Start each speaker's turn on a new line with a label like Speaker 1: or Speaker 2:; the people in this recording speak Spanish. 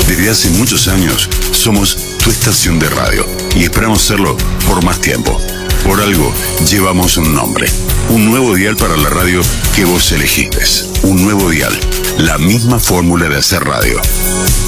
Speaker 1: Desde hace muchos años somos tu estación de radio y esperamos serlo por más tiempo. Por algo llevamos un nombre. Un nuevo dial para la radio que vos elegiste. Un nuevo dial. La misma fórmula de hacer radio.